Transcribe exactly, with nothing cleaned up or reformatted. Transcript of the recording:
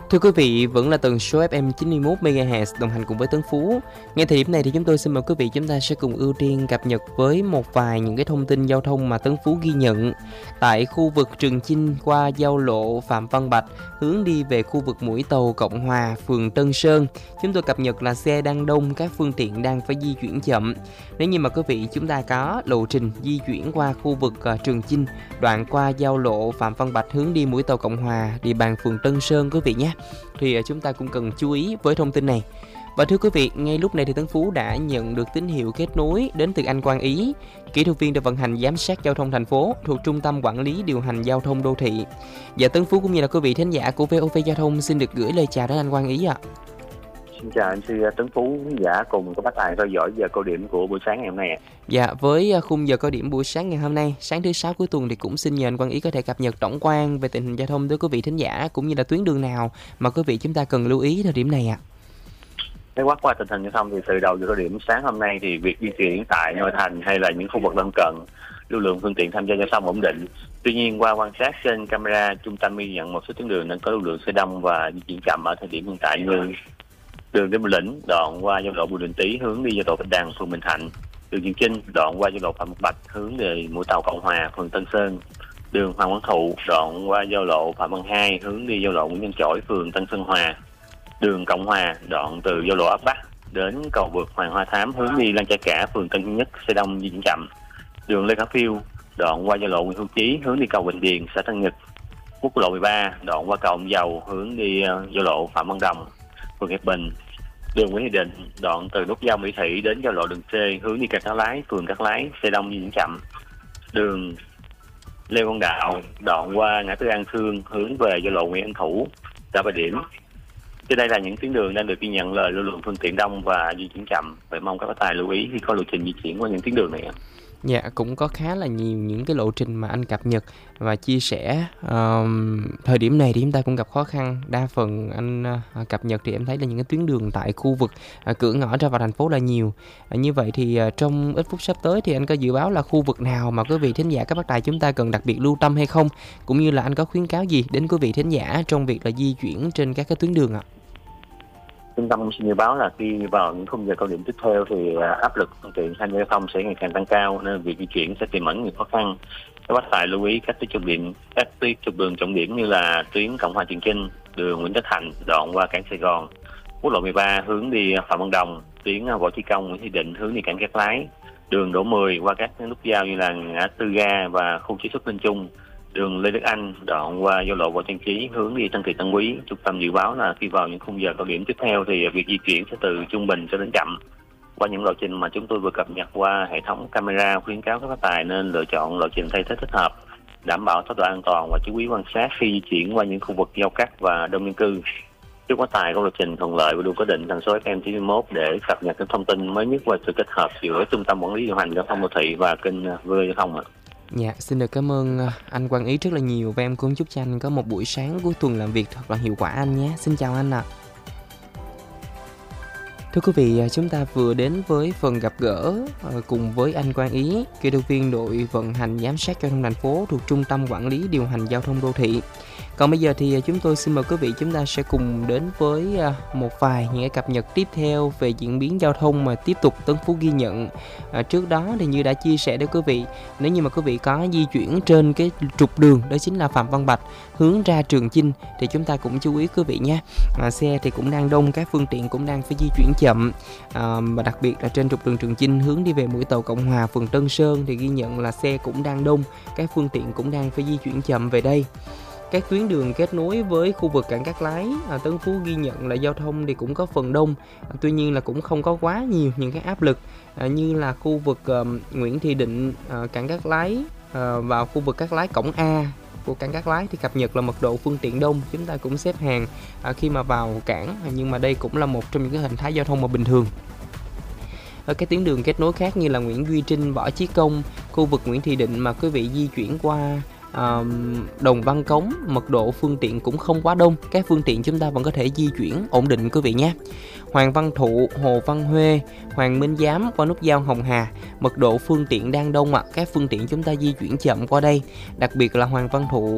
Thưa quý vị, vẫn là tần số ép em chín mươi mốt mê ga héc đồng hành cùng với Tấn Phú. Ngay thời điểm này thì chúng tôi xin mời quý vị chúng ta sẽ cùng ưu tiên cập nhật với một vài những cái thông tin giao thông mà Tấn Phú ghi nhận. Tại khu vực Trường Chinh qua giao lộ Phạm Văn Bạch hướng đi về khu vực Mũi Tàu Cộng Hòa, phường Tân Sơn, chúng tôi cập nhật là xe đang đông, các phương tiện đang phải di chuyển chậm. Nếu như mà quý vị chúng ta có lộ trình di chuyển qua khu vực uh, Trường Chinh, đoạn qua giao lộ Phạm Văn Bạch hướng đi Mũi Tàu Cộng Hòa, địa bàn phường Tân Sơn quý vị nhé, thì chúng ta cũng cần chú ý với thông tin này. Và thưa quý vị, ngay lúc này thì Tấn Phú đã nhận được tín hiệu kết nối đến từ anh Quang Ý, kỹ thuật viên đội vận hành giám sát giao thông thành phố thuộc Trung tâm Quản lý Điều hành Giao thông Đô thị. Và Tấn Phú cũng như là quý vị thính giả của vê o vê Giao thông xin được gửi lời chào đến anh Quang Ý ạ. À. Xin chào anh Sư Tấn Phú, giả cùng các bác tài theo dõi giờ cao điểm của buổi sáng ngày hôm nay. Dạ, với khung giờ cao điểm buổi sáng ngày hôm nay, sáng thứ sáu cuối tuần thì cũng xin nhờ anh Quang Ý có thể cập nhật tổng quan về tình hình giao thông tới quý vị thính giả cũng như là tuyến đường nào mà quý vị chúng ta cần lưu ý thời điểm này ạ. À. Nếu quát qua tình hình giao thông thì từ đầu giờ cao điểm sáng hôm nay thì việc di chuyển tại nội thành hay là những khu vực lân cận, lưu lượng phương tiện tham gia giao thông ổn định. Tuy nhiên qua quan sát trên camera, trung tâm ghi nhận một số tuyến đường đang có lưu lượng xe đông và di chuyển chậm ở thời điểm hiện tại như đường Lê Văn Lĩnh đoạn qua giao lộ Bùi Đình Tý hướng đi giao lộ Bạch Đằng, phường Bình Thạnh, đường Trường Chinh đoạn qua giao lộ Phạm Văn Bạch hướng về Mũi Tàu Cộng Hòa, phường Tân Sơn, đường Hoàng Văn Thụ đoạn qua giao lộ Phạm Văn Hai hướng đi giao lộ Nguyễn Văn Chỗi, phường Tân Sơn Hòa, đường Cộng Hòa đoạn từ giao lộ ấp Bắc đến cầu vượt Hoàng Hoa Thám hướng đi Lan Cha Cả, phường Tân Nhất, xe đông di chuyển chậm, đường Lê Khả Phiêu đoạn qua giao lộ Nguyễn Hữu Chí hướng đi cầu Bình Điền, xã Tân Nhật, quốc lộ mười ba đoạn qua cầu Ông Dầu hướng đi giao lộ Phạm Văn Đồng, phường Hiệp Bình, đường Nguyễn Thị Định đoạn từ nút giao Mỹ Thị đến giao lộ đường C hướng đi Cát Lái, phường Cát Lái, xe đông di chuyển chậm, đường Lê Văn Đạo đoạn qua ngã tư An Sương hướng về giao lộ Nguyễn Văn Thủ, xã Bà Điểm. Trên đây là những tuyến đường đang được ghi nhận là lưu lượng phương tiện đông và di chuyển chậm. Vậy mong các bác tài lưu ý khi có lộ trình di chuyển qua những tuyến đường này. Dạ, cũng có khá là nhiều những cái lộ trình mà anh cập nhật và chia sẻ. Um, thời điểm này thì chúng ta cũng gặp khó khăn. Đa phần anh uh, cập nhật thì em thấy là những cái tuyến đường tại khu vực uh, cửa ngõ ra vào thành phố là nhiều. Uh, như vậy thì uh, trong ít phút sắp tới thì anh có dự báo là khu vực nào mà quý vị thính giả các bác tài chúng ta cần đặc biệt lưu tâm hay không? Cũng như là anh có khuyến cáo gì đến quý vị thính giả trong việc là di chuyển trên các cái tuyến đường ạ? Trung tâm xin dự báo là khi vào những khung giờ cao điểm tiếp theo thì áp lực phương tiện tham gia giao thông sẽ ngày càng tăng cao nên việc di chuyển sẽ tiềm ẩn nhiều khó khăn. Các bác tài lưu ý các tuyến trục điện, các tuyến trục đường trọng điểm như là tuyến Cộng Hòa Trường Chinh, đường Nguyễn Tất Thành đoạn qua cảng Sài Gòn, quốc lộ mười ba hướng đi Phạm Văn Đồng, tuyến Võ Chí Công, Nguyễn Thị Định hướng đi cảng Cát Lái, đường Đỗ mười qua các nút giao như là ngã tư ga và khu chế xuất Linh Trung, đường Lê Đức Anh đoạn qua giao lộ Võ Trang Trí hướng đi Tân Kỳ Tân Quý. Trung tâm dự báo là khi vào những khung giờ cao điểm tiếp theo thì việc di chuyển sẽ từ trung bình cho đến chậm. Qua những lộ trình mà chúng tôi vừa cập nhật qua hệ thống camera, khuyến cáo các bác tài nên lựa chọn lộ trình thay thế thích hợp, đảm bảo tốc độ an toàn và chú ý quan sát khi di chuyển qua những khu vực giao cắt và đông dân cư. Chúc bác tài có lộ trình thuận lợi và luôn có định tần số ép em chín mươi mốt để cập nhật những thông tin mới nhất và sự kết hợp giữa Trung tâm Quản lý Điều hành Giao thông Đô thị và kênh vê o vê Giao thông ạ. Dạ, xin được cảm ơn anh Quang Ý rất là nhiều và em cũng chúc cho anh có một buổi sáng cuối tuần làm việc thật là hiệu quả anh nhé. Xin chào anh ạ. À. Thưa quý vị, chúng ta vừa đến với phần gặp gỡ cùng với anh Quang Ý, kỹ thuật viên đội vận hành giám sát giao thông thành phố thuộc Trung tâm Quản lý Điều hành Giao thông Đô thị. Còn bây giờ thì chúng tôi xin mời quý vị chúng ta sẽ cùng đến với một vài những cái cập nhật tiếp theo về diễn biến giao thông mà tiếp tục Tấn Phú ghi nhận. À, trước đó thì như đã chia sẻ với quý vị, nếu như mà quý vị có di chuyển trên cái trục đường đó chính là Phạm Văn Bạch hướng ra Trường Chinh thì chúng ta cũng chú ý quý vị nhé. À, xe thì cũng đang đông, các phương tiện cũng đang phải di chuyển chậm. À, và đặc biệt là trên trục đường Trường Chinh hướng đi về Mũi Tàu Cộng Hòa, phường Tân Sơn thì ghi nhận là xe cũng đang đông, các phương tiện cũng đang phải di chuyển chậm về đây. Các tuyến đường kết nối với khu vực cảng Cát Lái, à, Tấn Phú ghi nhận là giao thông thì cũng có phần đông, à, tuy nhiên là cũng không có quá nhiều những cái áp lực, à, như là khu vực uh, Nguyễn Thị Định, uh, cảng Cát Lái, uh, vào khu vực Cát Lái cổng A của cảng Cát Lái thì cập nhật là mật độ phương tiện đông, chúng ta cũng xếp hàng à, khi mà vào cảng, à, nhưng mà đây cũng là một trong những cái hình thái giao thông mà bình thường. Ở các tuyến đường kết nối khác như là Nguyễn Duy Trinh, Võ Chí Công, khu vực Nguyễn Thị Định mà quý vị di chuyển qua Uh, Đồng Văn Cống, mật độ phương tiện cũng không quá đông, các phương tiện chúng ta vẫn có thể di chuyển ổn định quý vị nhé. Hoàng Văn Thụ, Hồ Văn Huê, Hoàng Minh Giám qua nút giao Hồng Hà, mật độ phương tiện đang đông ạ, à. Các phương tiện chúng ta di chuyển chậm qua đây, đặc biệt là Hoàng Văn Thụ